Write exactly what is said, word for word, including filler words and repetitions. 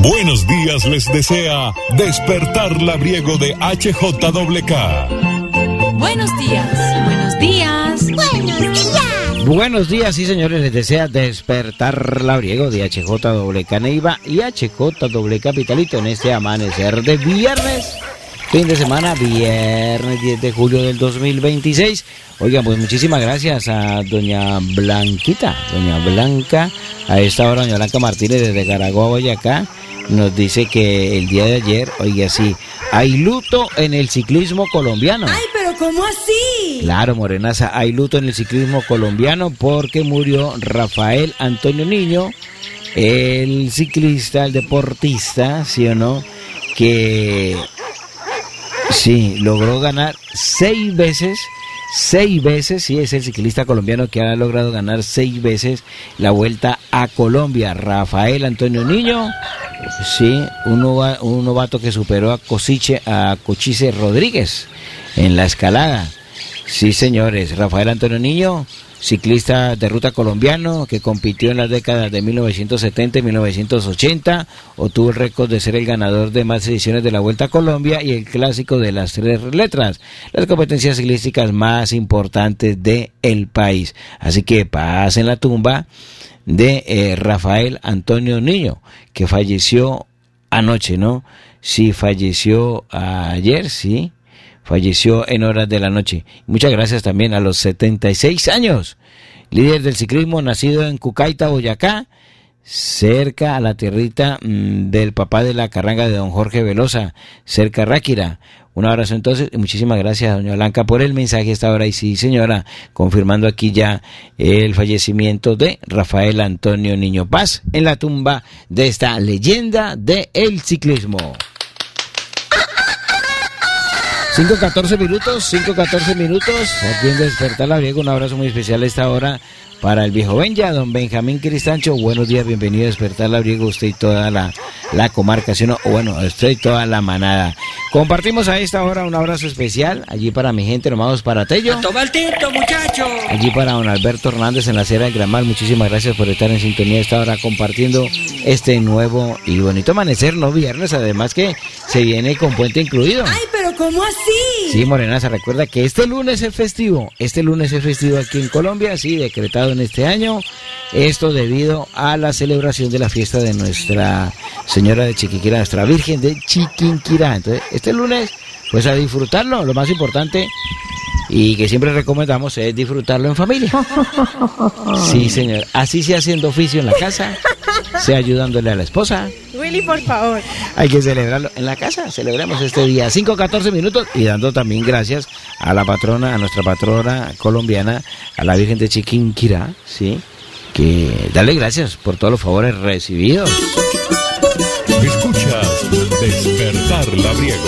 Buenos días les desea Despertar Labriego de H J K. Buenos días, buenos días. Buenos días. Buenos días, sí señores, les desea Despertar Labriego de H J K Neiva y H J K Capitalito en este amanecer de viernes. Fin de semana, viernes diez de julio del dos mil veintiséis. Oigan, pues muchísimas gracias a doña Blanquita, doña Blanca, a esta hora doña Blanca Martínez desde Caraguá, Boyacá, nos dice que el día de ayer, oiga, sí, hay luto en el ciclismo colombiano. Ay, pero ¿cómo así? Claro, Morenaza, hay luto en el ciclismo colombiano porque murió Rafael Antonio Niño, el ciclista, el deportista, ¿sí o no?, que sí, logró ganar seis veces, seis veces, sí, es el ciclista colombiano que ha logrado ganar seis veces la Vuelta a Colombia. Rafael Antonio Niño, sí, un, nova, un novato que superó a Cosiche, a Cochise Rodríguez en la escalada. Sí, señores, Rafael Antonio Niño, ciclista de ruta colombiano que compitió en las décadas de mil novecientos setenta y mil novecientos ochenta, obtuvo el récord de ser el ganador de más ediciones de la Vuelta a Colombia y el clásico de las tres letras, las competencias ciclísticas más importantes del país. Así que pasen la tumba de eh, Rafael Antonio Niño, que falleció anoche, ¿no? Sí, falleció ayer, sí. Falleció en horas de la noche. Muchas gracias también a los setenta y seis años. Líder del ciclismo, nacido en Cucaita, Boyacá, cerca a la tierrita mmm, del papá de la carranga de don Jorge Velosa, cerca a Ráquira. Un abrazo entonces y muchísimas gracias a doña Blanca por el mensaje esta hora. Y sí, señora, confirmando aquí ya el fallecimiento de Rafael Antonio Niño. Paz en la tumba de esta leyenda del ciclismo. cinco catorce minutos, cinco catorce minutos, aquí en Despertar Labriego, un abrazo muy especial a esta hora para el viejo Benja, don Benjamín Cristancho. Buenos días, bienvenido a Despertar Labriego, usted y toda la, la comarca, ¿sí, no? O bueno, usted y toda la manada. Compartimos a esta hora un abrazo especial, allí para mi gente, nomás para Tello. ¡Toma el tinto, muchacho! Allí para don Alberto Hernández en la Sierra del Gramal, muchísimas gracias por estar en sintonía a esta hora compartiendo este nuevo y bonito amanecer, no viernes, además que se viene con puente incluido. Ay, pero ¿cómo así? Sí, Morenaza, recuerda que este lunes es festivo, este lunes es festivo aquí en Colombia, sí, decretado en este año, esto debido a la celebración de la fiesta de Nuestra Señora de Chiquinquirá, nuestra Virgen de Chiquinquirá. Entonces, este lunes, pues a disfrutarlo, lo más importante y que siempre recomendamos es disfrutarlo en familia. Sí, señor, así sea haciendo oficio en la casa, sea ayudándole a la esposa. Willy, por favor. Hay que celebrarlo en la casa, celebremos este día, cinco catorce minutos, y dando también gracias a la patrona, a nuestra patrona colombiana, a la Virgen de Chiquinquirá, sí, que darle gracias por todos los favores recibidos. Escuchas Despertar Labriego.